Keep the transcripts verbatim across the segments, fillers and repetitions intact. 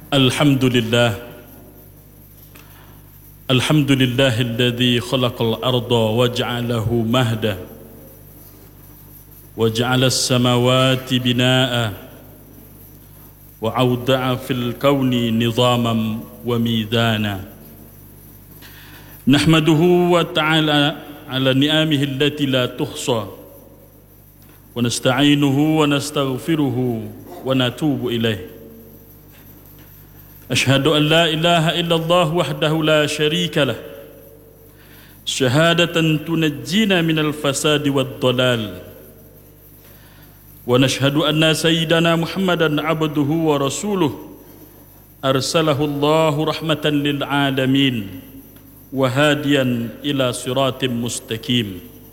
Alhamdulillah Alhamdulillahilladzi khalaqal arda waj'alahu mahda waj'alas samawati binaa'a wa awda'a fil kauni nizaman wa mizana nahmaduhu wa ta'ala ala ni'amihi allati la tuhsa wa nasta'inuhu wa nastaghfiruhu wa natubu ilayh. أشهد أن لا إله إلا الله وحده لا شريك له شهادة تنجينا من الفساد والضلال ونشهد أن سيدنا محمدا عبده ورسوله أرسله الله رحمة للعالمين وهاديا إلى صراط مستقيم.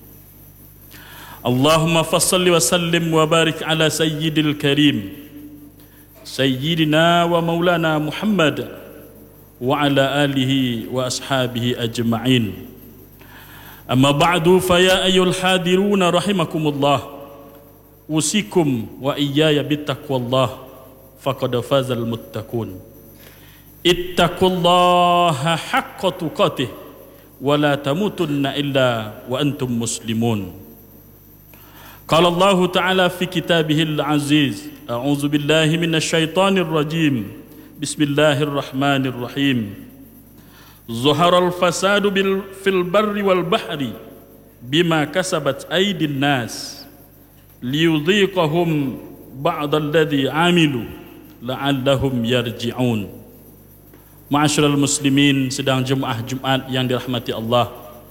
اللهم فصل وسلم وبارك على سيد الكريم Sayyidina wa maulana Muhammad wa ala alihi wa ashabihi ajma'in. Amma ba'du fa ya ayyuhal hadiruna rahimakumullah. Usikum wa iyaya bittaqwallah faqad fazal muttaqun. Ittaqullaha haqqa tuqatih wa la tamutunna illa wa antum muslimun. Qala Allah Ta'ala fi kitabihil aziz. A'udzu billahi minasy syaithanir rajim. Bismillahirrahmanirrahim. Zaharal fasadu bil fil barri wal bahri bima kasabat aydin nas liyudhiqahum ba'dalladzi 'amilu la'allahum yarji'un. Ma'asyiral muslimin, sedang jemaah Jumat yang dirahmati Allah.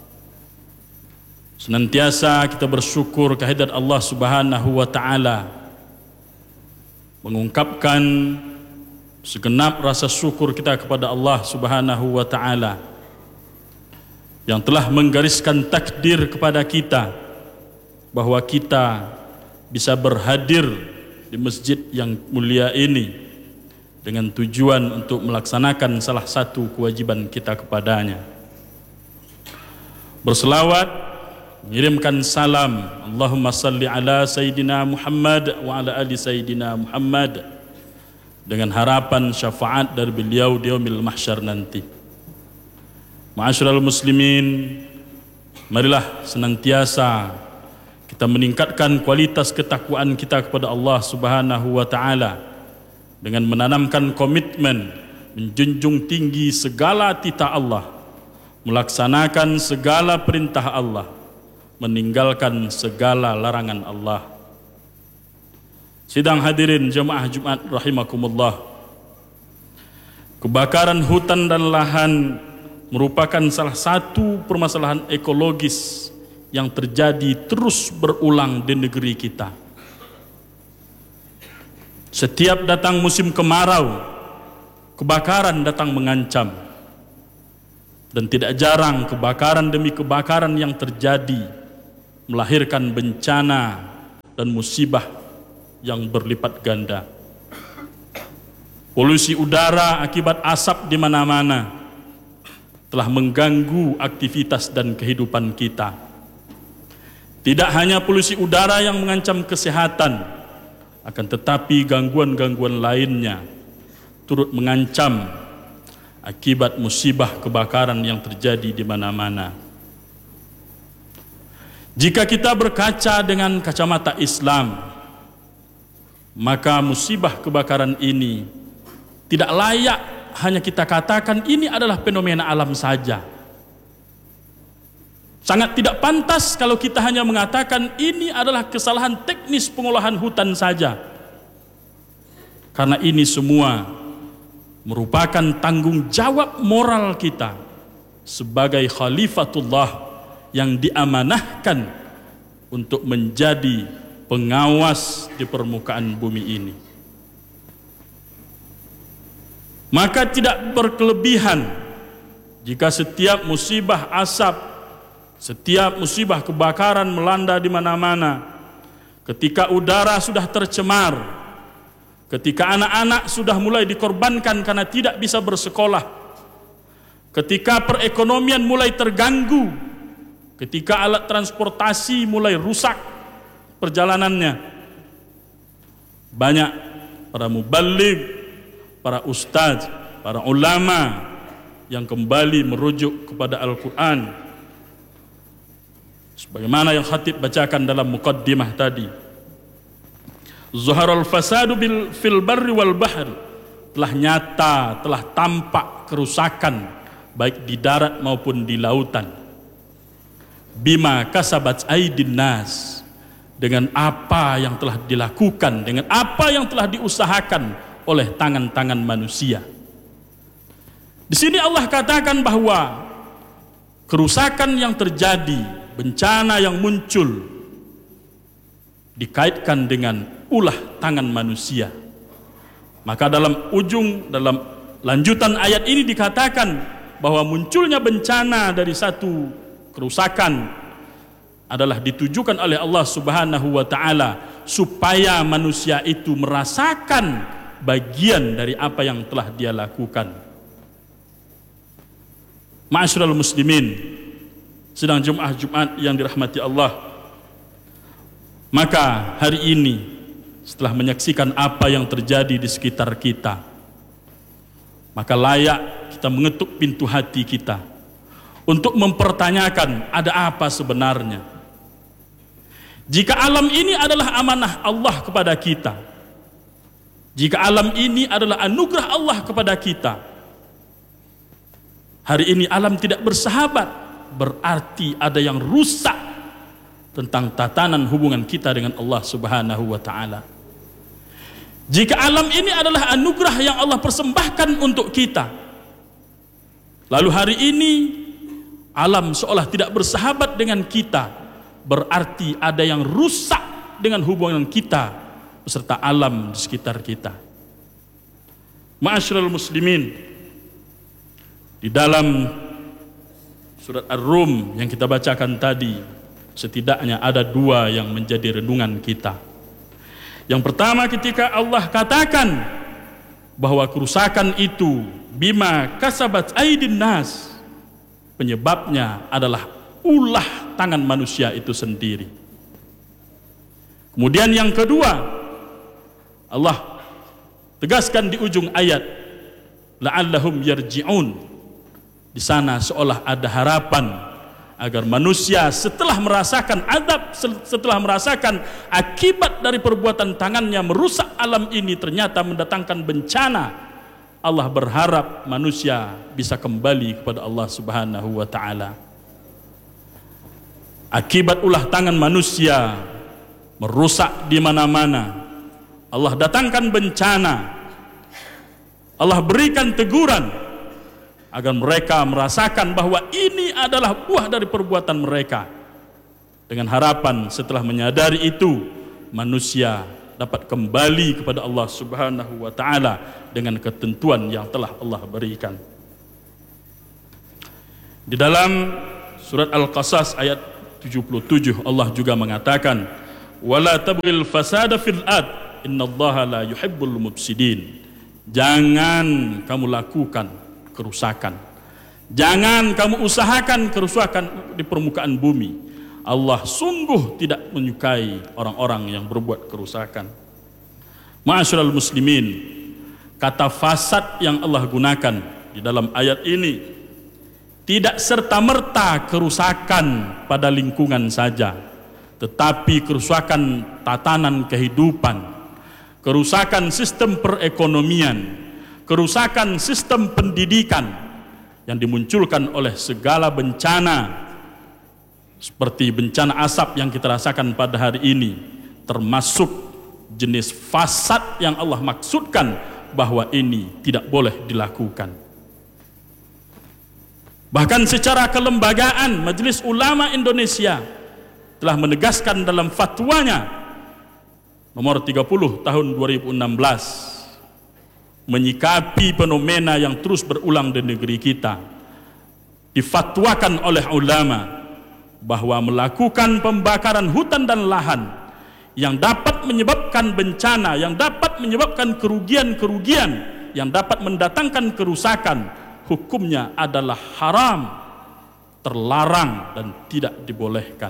Senantiasa kita bersyukur kehadirat Allah Subhanahu wa taala, mengungkapkan segenap rasa syukur kita kepada Allah Subhanahu wa taala yang telah menggariskan takdir kepada kita bahwa kita bisa berhadir di masjid yang mulia ini dengan tujuan untuk melaksanakan salah satu kewajiban kita kepadanya. Berselawat, mengirimkan salam, Allahumma salli ala Sayyidina Muhammad wa ala ali Sayyidina Muhammad, dengan harapan syafaat dari beliau di yaumil mahsyar nanti. Ma'asyiral muslimin, marilah senantiasa kita meningkatkan kualitas ketakwaan kita kepada Allah Subhanahu wa taala dengan menanamkan komitmen menjunjung tinggi segala titah Allah, melaksanakan segala perintah Allah, meninggalkan segala larangan Allah. Sidang hadirin jemaah Jumat rahimakumullah. Kebakaran hutan dan lahan merupakan salah satu permasalahan ekologis yang terjadi terus berulang di negeri kita. Setiap datang musim kemarau, kebakaran datang mengancam. Dan tidak jarang kebakaran demi kebakaran yang terjadi melahirkan bencana dan musibah yang berlipat ganda. Polusi udara akibat asap di mana-mana telah mengganggu aktivitas dan kehidupan kita. Tidak hanya polusi udara yang mengancam kesehatan, akan tetapi gangguan-gangguan lainnya turut mengancam akibat musibah kebakaran yang terjadi di mana-mana. Jika kita berkaca dengan kacamata Islam, maka musibah kebakaran ini tidak layak hanya kita katakan ini adalah fenomena alam saja. Sangat tidak pantas kalau kita hanya mengatakan ini adalah kesalahan teknis pengolahan hutan saja. Karena ini semua merupakan tanggung jawab moral kita sebagai khalifatullah yang diamanahkan untuk menjadi pengawas di permukaan bumi ini. Maka tidak berkelebihan jika setiap musibah asap, setiap musibah kebakaran melanda di mana-mana, ketika udara sudah tercemar, ketika anak-anak sudah mulai dikorbankan karena tidak bisa bersekolah, ketika perekonomian mulai terganggu, ketika alat transportasi mulai rusak perjalanannya, banyak para muballigh, para ustadz, para ulama yang kembali merujuk kepada Al-Quran. Sebagaimana yang khatib bacakan dalam muqaddimah tadi. Zuharul fasadu bil fil barri wal bahr. Telah nyata, telah tampak kerusakan baik di darat maupun di lautan. Bima kasabat aidin nas. Dengan apa yang telah dilakukan, dengan apa yang telah diusahakan oleh tangan-tangan manusia. Di sini Allah katakan bahwa kerusakan yang terjadi, bencana yang muncul dikaitkan dengan ulah tangan manusia. Maka dalam ujung, dalam lanjutan ayat ini dikatakan bahwa munculnya bencana dari satu kerusakan adalah ditujukan oleh Allah Subhanahu wa taala supaya manusia itu merasakan bagian dari apa yang telah dia lakukan. Ma'asyiral muslimin, sedang Jumat Jumat yang dirahmati Allah. Maka hari ini setelah menyaksikan apa yang terjadi di sekitar kita, maka layak kita mengetuk pintu hati kita untuk mempertanyakan ada apa sebenarnya. Jika alam ini adalah amanah Allah kepada kita, jika alam ini adalah anugerah Allah kepada kita, hari ini alam tidak bersahabat, berarti ada yang rusak tentang tatanan hubungan kita dengan Allah Subhanahu wa taala. Jika alam ini adalah anugerah yang Allah persembahkan untuk kita, lalu hari ini alam seolah tidak bersahabat dengan kita, berarti ada yang rusak dengan hubungan kita beserta alam di sekitar kita. Ma'asyiral muslimin, di dalam surat Ar-Rum yang kita bacakan tadi, setidaknya ada dua yang menjadi renungan kita. Yang pertama, ketika Allah katakan bahwa kerusakan itu bima kasabat aidin nas, penyebabnya adalah ulah tangan manusia itu sendiri. Kemudian yang kedua, Allah tegaskan di ujung ayat, la'allahum yarji'un. Di sana seolah ada harapan agar manusia setelah merasakan adab, setelah merasakan akibat dari perbuatan tangannya merusak alam ini, ternyata mendatangkan bencana. Allah berharap manusia bisa kembali kepada Allah Subhanahu wa taala. Akibat ulah tangan manusia merusak di mana-mana, Allah datangkan bencana, Allah berikan teguran agar mereka merasakan bahwa ini adalah buah dari perbuatan mereka. Dengan harapan setelah menyadari itu, manusia dapat kembali kepada Allah Subhanahu wa taala dengan ketentuan yang telah Allah berikan. Di dalam surat Al-Qasas ayat tujuh puluh tujuh Allah juga mengatakan, wala tabghil fasada fil ard innallaha la yuhibbul mufsidin. Jangan kamu lakukan kerusakan, jangan kamu usahakan kerusakan di permukaan bumi. Allah sungguh tidak menyukai orang-orang yang berbuat kerusakan. Ma'asyiral muslimin, kata fasad yang Allah gunakan di dalam ayat ini tidak serta-merta kerusakan pada lingkungan saja, tetapi kerusakan tatanan kehidupan, kerusakan sistem perekonomian, kerusakan sistem pendidikan yang dimunculkan oleh segala bencana seperti bencana asap yang kita rasakan pada hari ini, termasuk jenis fasad yang Allah maksudkan bahwa ini tidak boleh dilakukan. Bahkan secara kelembagaan, Majelis Ulama Indonesia telah menegaskan dalam fatwanya nomor tiga puluh tahun dua ribu enam belas menyikapi fenomena yang terus berulang di negeri kita. Difatwakan oleh ulama bahwa melakukan pembakaran hutan dan lahan yang dapat menyebabkan bencana, yang dapat menyebabkan kerugian-kerugian, yang dapat mendatangkan kerusakan, hukumnya adalah haram, terlarang dan tidak dibolehkan.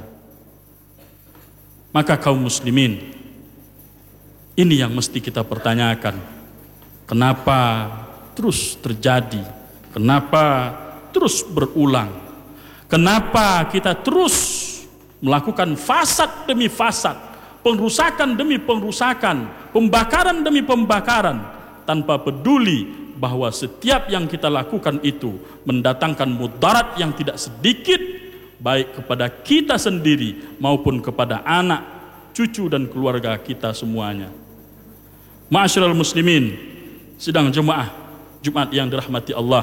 Maka kaum muslimin, ini yang mesti kita pertanyakan. Kenapa terus terjadi? Kenapa terus berulang? Kenapa kita terus melakukan fasad demi fasad, pengrusakan demi pengrusakan, pembakaran demi pembakaran, tanpa peduli bahwa setiap yang kita lakukan itu mendatangkan mudarat yang tidak sedikit, baik kepada kita sendiri maupun kepada anak, cucu dan keluarga kita semuanya. Ma'asyiral muslimin, sidang jemaah Jumat yang dirahmati Allah,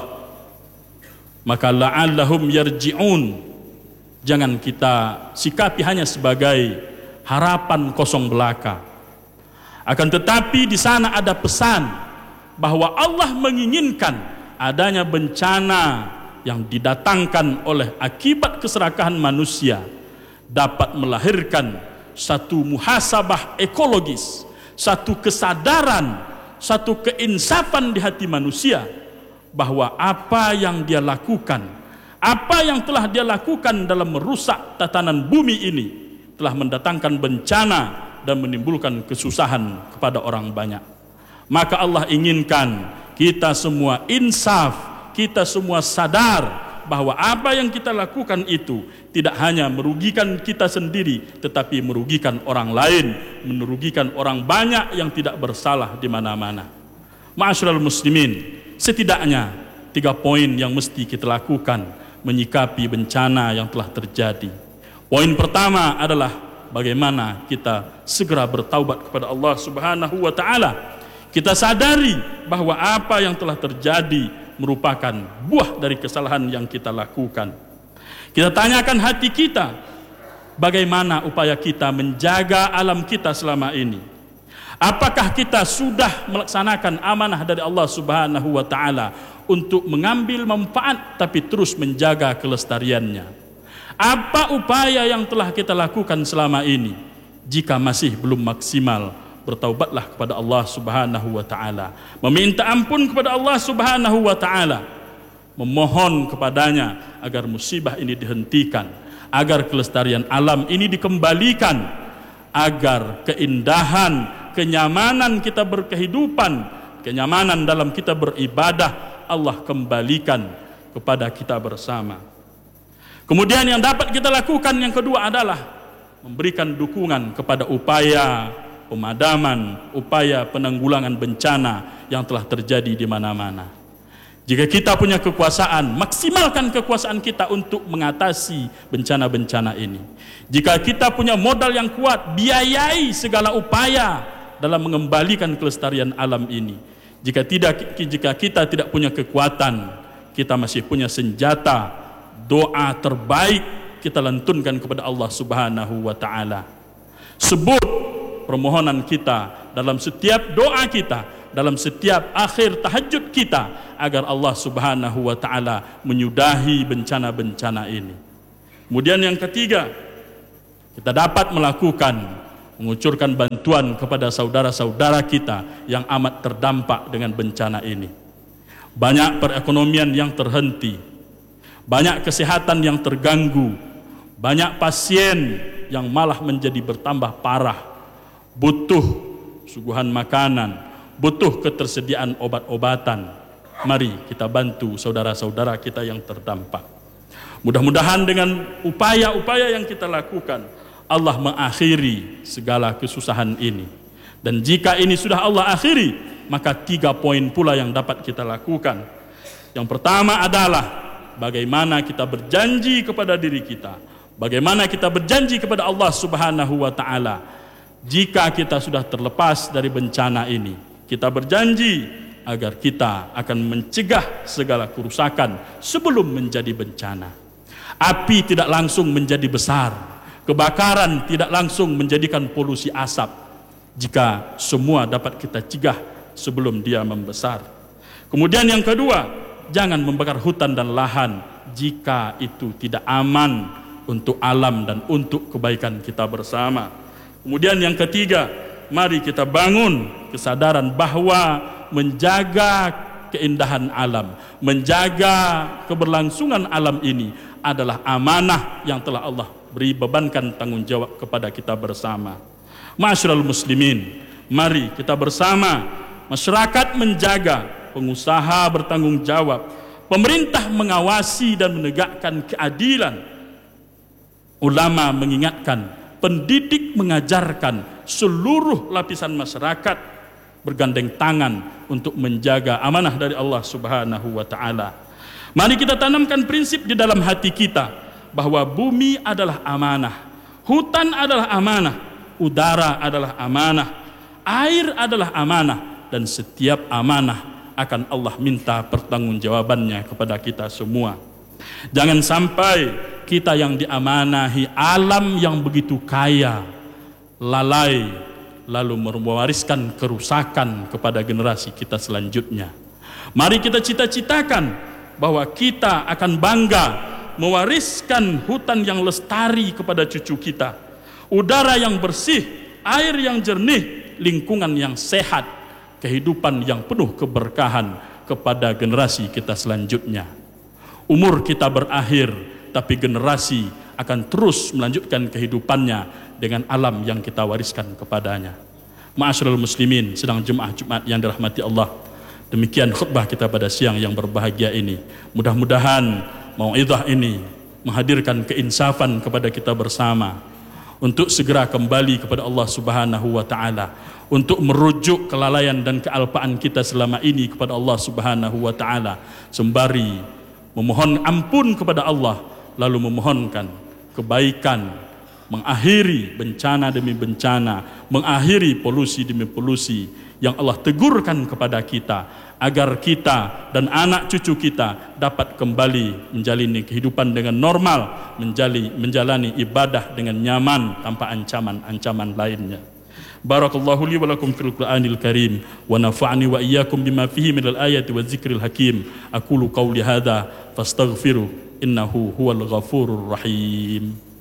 maka la'allahum yarji'un, jangan kita sikapi hanya sebagai harapan kosong belaka. Akan tetapi di sana ada pesan bahwa Allah menginginkan adanya bencana yang didatangkan oleh akibat keserakahan manusia dapat melahirkan satu muhasabah ekologis, satu kesadaran, satu keinsafan di hati manusia bahwa apa yang dia lakukan, apa yang telah dia lakukan dalam merusak tatanan bumi ini telah mendatangkan bencana dan menimbulkan kesusahan kepada orang banyak. Maka Allah inginkan kita semua insaf, kita semua sadar bahwa apa yang kita lakukan itu tidak hanya merugikan kita sendiri, tetapi merugikan orang lain, merugikan orang banyak yang tidak bersalah di mana-mana. Ma'asyiral muslimin, setidaknya tiga poin yang mesti kita lakukan menyikapi bencana yang telah terjadi. Poin pertama adalah bagaimana kita segera bertaubat kepada Allah Subhanahu wa taala. Kita sadari bahwa apa yang telah terjadi merupakan buah dari kesalahan yang kita lakukan. Kita tanyakan hati kita, bagaimana upaya kita menjaga alam kita selama ini? Apakah kita sudah melaksanakan amanah dari Allah Subhanahu wa taala untuk mengambil manfaat tapi terus menjaga kelestariannya? Apa upaya yang telah kita lakukan selama ini? Jika masih belum maksimal, bertaubatlah kepada Allah Subhanahu wa taala, meminta ampun kepada Allah Subhanahu wa taala, memohon kepadanya agar musibah ini dihentikan, agar kelestarian alam ini dikembalikan, agar keindahan, kenyamanan kita berkehidupan, kenyamanan dalam kita beribadah Allah kembalikan kepada kita bersama. Kemudian yang dapat kita lakukan yang kedua adalah memberikan dukungan kepada upaya pemadaman, upaya penanggulangan bencana yang telah terjadi di mana-mana. Jika kita punya kekuasaan, maksimalkan kekuasaan kita untuk mengatasi bencana-bencana ini. Jika kita punya modal yang kuat, biayai segala upaya dalam mengembalikan kelestarian alam ini. Jika tidak, jika kita tidak punya kekuatan, kita masih punya senjata, doa terbaik kita lantunkan kepada Allah Subhanahu wa taala. Sebut permohonan kita dalam setiap doa kita, dalam setiap akhir tahajud kita, agar Allah Subhanahu wa taala menyudahi bencana-bencana ini. Kemudian yang ketiga, kita dapat melakukan mengucurkan bantuan kepada saudara-saudara kita yang amat terdampak dengan bencana ini. Banyak perekonomian yang terhenti, banyak kesehatan yang terganggu, banyak pasien yang malah menjadi bertambah parah, butuh suguhan makanan, butuh ketersediaan obat-obatan. Mari kita bantu saudara-saudara kita yang terdampak. Mudah-mudahan dengan upaya-upaya yang kita lakukan, Allah mengakhiri segala kesusahan ini. Dan jika ini sudah Allah akhiri, maka tiga poin pula yang dapat kita lakukan. Yang pertama adalah bagaimana kita berjanji kepada diri kita, bagaimana kita berjanji kepada Allah Subhanahu wa taala. Jika kita sudah terlepas dari bencana ini, kita berjanji agar kita akan mencegah segala kerusakan sebelum menjadi bencana. Api tidak langsung menjadi besar, kebakaran tidak langsung menjadikan polusi asap, jika semua dapat kita cegah sebelum dia membesar. Kemudian yang kedua, jangan membakar hutan dan lahan jika itu tidak aman untuk alam dan untuk kebaikan kita bersama. Kemudian yang ketiga, mari kita bangun kesadaran bahwa menjaga keindahan alam, menjaga keberlangsungan alam ini adalah amanah yang telah Allah beri bebankan tanggung jawab kepada kita bersama. Ma'asyiral muslimin, mari kita bersama masyarakat menjaga, pengusaha bertanggung jawab, pemerintah mengawasi dan menegakkan keadilan, ulama mengingatkan, pendidik mengajarkan, seluruh lapisan masyarakat bergandeng tangan untuk menjaga amanah dari Allah Subhanahu wa taala. Mari kita tanamkan prinsip di dalam hati kita bahwa bumi adalah amanah, hutan adalah amanah, udara adalah amanah, air adalah amanah, dan setiap amanah akan Allah minta pertanggungjawabannya kepada kita semua. Jangan sampai kita yang diamanahi alam yang begitu kaya lalai lalu mewariskan kerusakan kepada generasi kita selanjutnya. Mari kita cita-citakan bahwa kita akan bangga mewariskan hutan yang lestari kepada cucu kita, udara yang bersih, air yang jernih, lingkungan yang sehat, kehidupan yang penuh keberkahan kepada generasi kita selanjutnya. Umur kita berakhir, tapi generasi akan terus melanjutkan kehidupannya dengan alam yang kita wariskan kepadanya. Ma'asyiral muslimin, sedang jemaah Jumat yang dirahmati Allah, demikian khutbah kita pada siang yang berbahagia ini. Mudah-mudahan mau'izah ini menghadirkan keinsafan kepada kita bersama untuk segera kembali kepada Allah Subhanahu wa taala, untuk merujuk kelalaian dan kealpaan kita selama ini kepada Allah Subhanahu wa taala, sembari memohon ampun kepada Allah, lalu memohonkan kebaikan, mengakhiri bencana demi bencana, mengakhiri polusi demi polusi yang Allah tegurkan kepada kita, agar kita dan anak cucu kita dapat kembali menjalani kehidupan dengan normal, menjalani, menjalani ibadah dengan nyaman tanpa ancaman-ancaman lainnya. Barakallahu li wa lakum fil Qur'anil Karim wa nafa'ani wa iyyakum bima fihi minal ayati wa dzikril hakim. Aqulu qawli hadza fastaghfiru innahu huwal ghafurur rahim.